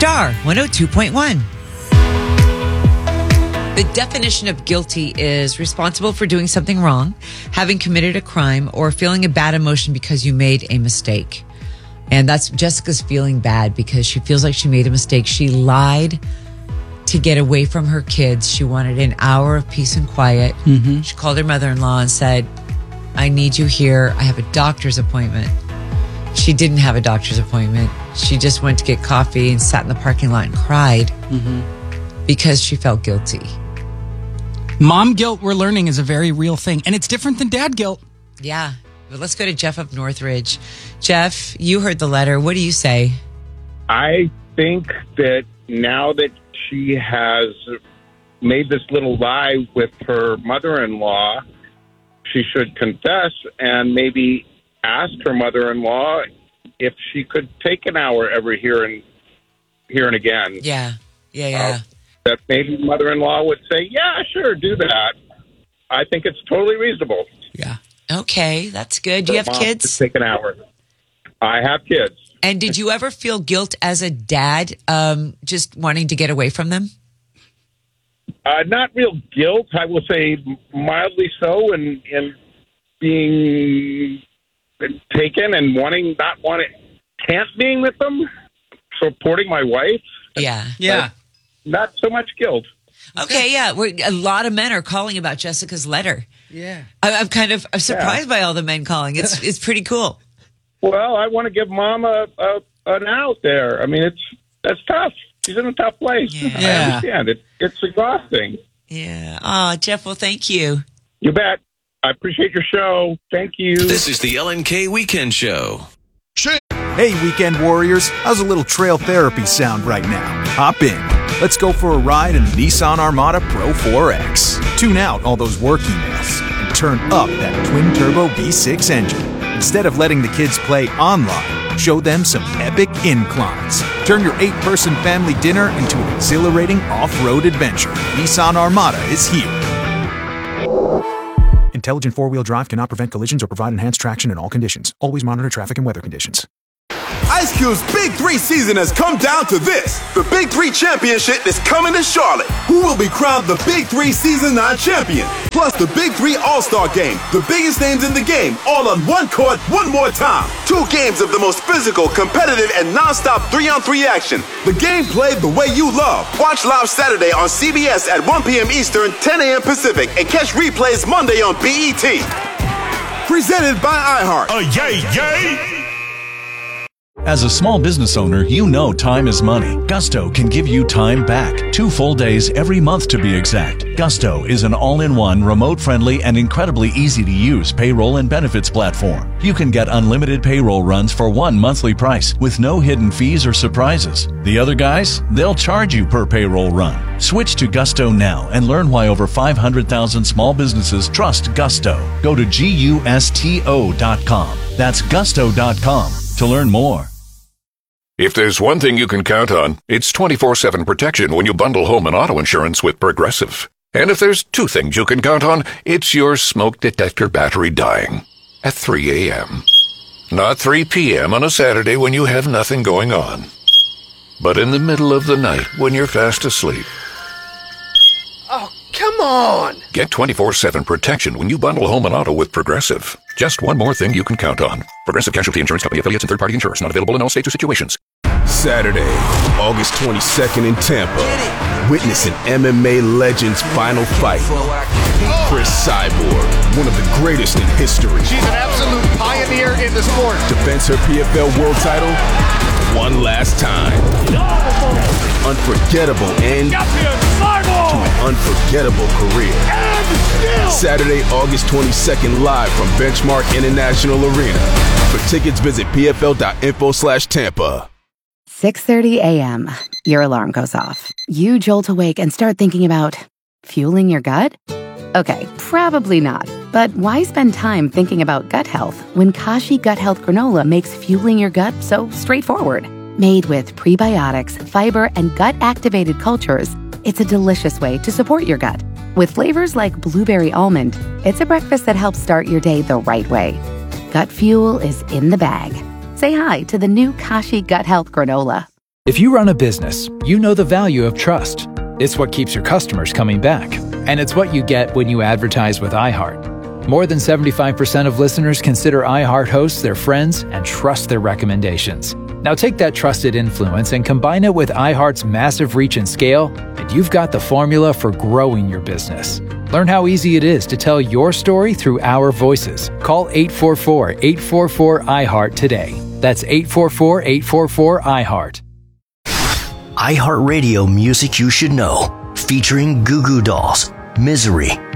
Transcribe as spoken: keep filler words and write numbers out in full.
Star one oh two point one. The definition of guilty is responsible for doing something wrong, having committed a crime, or feeling a bad emotion because you made a mistake. And that's Jessica's feeling bad because she feels like she made a mistake. She lied to get away from her kids. She wanted an hour of peace and quiet. Mm-hmm. She called her mother-in-law and said, I need you here. I have a doctor's appointment. She didn't have a doctor's appointment. She just went to get coffee and sat in the parking lot and cried mm-hmm. because she felt guilty. Mom guilt, we're learning, is a very real thing. And it's different than dad guilt. Yeah. But let's go to Jeff of Northridge. Jeff, you heard the letter. What do you say? I think that now that she has made this little lie with her mother-in-law, she should confess and maybe ask her mother-in-law if she could take an hour every here and here and again. Yeah, yeah, yeah. Uh, that maybe mother-in-law would say, yeah, sure, do that. I think it's totally reasonable. Yeah. Okay, that's good. Do you have kids? Take an hour. I have kids. And did you ever feel guilt as a dad, um, just wanting to get away from them? Uh, not real guilt. I will say mildly so, and and being taken and wanting, not wanting, can't being with them, supporting my wife. Yeah. Yeah. Not so much guilt. Okay, yeah. We're, a lot of men are calling about Jessica's letter. Yeah. I, I'm kind of I'm surprised yeah. by all the men calling. It's it's pretty cool. Well, I want to give Mom a, a an out there. I mean, it's that's tough. She's in a tough place. Yeah. I understand. It, it's exhausting. Yeah. Oh, Jeff, well, thank you. You bet. I appreciate your show. Thank you. This is the L N K Weekend Show. Hey, weekend warriors. How's a little trail therapy sound right now? Hop in. Let's go for a ride in the Nissan Armada Pro four X. Tune out all those work emails and turn up that twin-turbo V six engine. Instead of letting the kids play online, show them some epic inclines. Turn your eight-person family dinner into an exhilarating off-road adventure. Nissan Armada is here. Intelligent four-wheel drive cannot prevent collisions or provide enhanced traction in all conditions. Always monitor traffic and weather conditions. Ice Cube's Big Three season has come down to this. The Big Three Championship is coming to Charlotte. Who will be crowned the Big Three Season nine champion? Plus the Big Three All-Star Game. The biggest names in the game, all on one court, one more time. Two games of the most physical, competitive, and non-stop three-on-three action. The game played the way you love. Watch live Saturday on C B S at one p.m. Eastern, ten a.m. Pacific, and catch replays Monday on B E T. Presented by iHeart. Oh, yay, yay! As a small business owner, you know time is money. Gusto can give you time back. Two full days every month to be exact. Gusto is an all-in-one, remote-friendly, and incredibly easy-to-use payroll and benefits platform. You can get unlimited payroll runs for one monthly price with no hidden fees or surprises. The other guys, they'll charge you per payroll run. Switch to Gusto now and learn why over five hundred thousand small businesses trust Gusto. Go to gusto dot com. That's gusto dot com to learn more. If there's one thing you can count on, it's twenty-four seven protection when you bundle home and auto insurance with Progressive. And if there's two things you can count on, it's your smoke detector battery dying at three a.m. Not three p.m. on a Saturday when you have nothing going on, but in the middle of the night when you're fast asleep. Oh, come on! Get twenty-four seven protection when you bundle home and auto with Progressive. Just one more thing you can count on. Progressive Casualty Insurance Company affiliates and third-party insurers. Not available in all states or situations. Saturday, August twenty-second in Tampa. Witness an M M A legend's final fight. Chris Cyborg, one of the greatest in history. She's an absolute pioneer in the sport. Defends her P F L world title one last time. Unforgettable end to an unforgettable career. Saturday, August twenty-second, live from Benchmark International Arena. For tickets, visit pfl.info slash Tampa. six thirty a.m. Your alarm goes off. You jolt awake and start thinking about fueling your gut? Okay, probably not. But why spend time thinking about gut health when Kashi Gut Health Granola makes fueling your gut so straightforward? Made with prebiotics, fiber, and gut-activated cultures, it's a delicious way to support your gut. With flavors like blueberry almond, it's a breakfast that helps start your day the right way. Gut fuel is in the bag. Say hi to the new Kashi Gut Health Granola. If you run a business, you know the value of trust. It's what keeps your customers coming back. And it's what you get when you advertise with iHeart. More than seventy-five percent of listeners consider iHeart hosts their friends and trust their recommendations. Now take that trusted influence and combine it with iHeart's massive reach and scale, and you've got the formula for growing your business. Learn how easy it is to tell your story through our voices. Call eight four four, eight four four, iHeart today. That's eight four four, eight four four, iHeart. iHeartRadio Music You Should Know, featuring Goo Goo Dolls, Misery,